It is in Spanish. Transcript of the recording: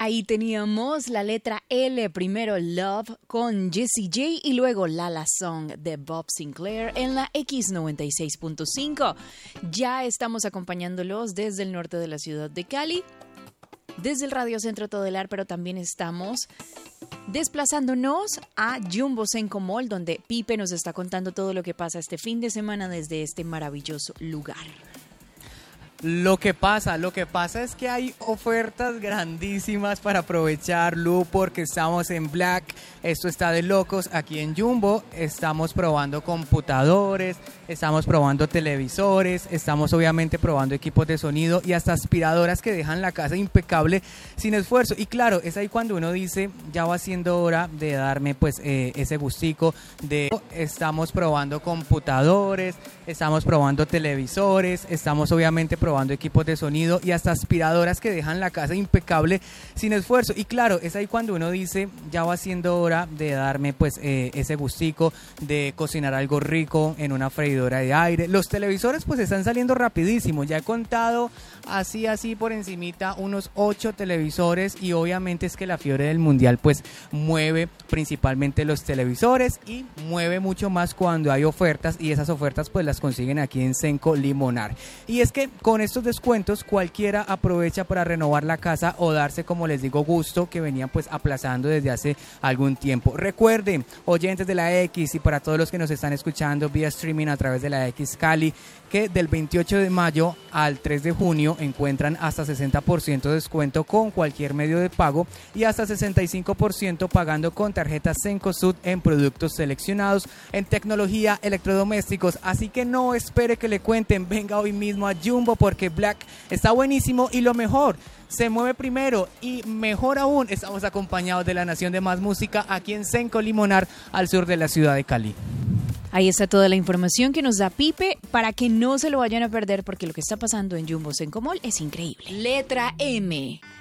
Ahí teníamos la letra L, primero Love con Jessie J y luego La La Song de Bob Sinclair en la X96.5. Ya estamos acompañándolos desde el norte de la ciudad de Cali, desde el Radio Centro Todelar, pero también estamos desplazándonos a Jumbo Senco Mall, donde Pipe nos está contando todo lo que pasa este fin de semana desde este maravilloso lugar. Lo que pasa es que hay ofertas grandísimas para aprovechar, Lu, porque estamos en Black. Esto está de locos aquí en Jumbo. Estamos probando computadores, estamos probando televisores, estamos obviamente probando equipos de sonido y hasta aspiradoras que dejan la casa impecable sin esfuerzo. Y claro, es ahí cuando uno dice, ya va siendo hora de darme pues ese gustico de... Estamos probando computadores, estamos probando televisores, estamos obviamente probando equipos de sonido y hasta aspiradoras que dejan la casa impecable sin esfuerzo. Y claro, es ahí cuando uno dice, ya va siendo hora de darme pues ese gustico de cocinar algo rico en una freidora de aire. Los televisores pues están saliendo rapidísimo. Ya he contado así por encimita unos 8 televisores y obviamente es que la fiebre del mundial pues mueve principalmente los televisores y mueve mucho más cuando hay ofertas, y esas ofertas pues las consiguen aquí en Senco Limonar. Y es que con estos descuentos cualquiera aprovecha para renovar la casa o darse, como les digo, gusto que venían pues aplazando desde hace algún tiempo. Recuerden, oyentes de la X y para todos los que nos están escuchando vía streaming a través de la X Cali, que del 28 de mayo al 3 de junio encuentran hasta 60% de descuento con cualquier medio de pago y hasta 65% pagando con tarjeta Cencosud en productos seleccionados, en tecnología, electrodomésticos. Así que no espere que le cuenten, venga hoy mismo a Jumbo porque Black está buenísimo y lo mejor, se mueve primero y mejor aún, estamos acompañados de la nación de más música aquí en Senco Limonar, al sur de la ciudad de Cali. Ahí está toda la información que nos da Pipe para que no se lo vayan a perder, porque lo que está pasando en Jumbo Senco Mall es increíble. Letra M.